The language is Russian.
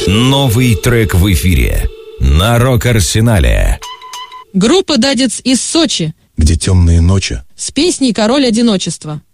Новый трек в эфире на Рок-Арсенале. Группа «Дадец» из Сочи, где темные ночи с песней «Король одиночества».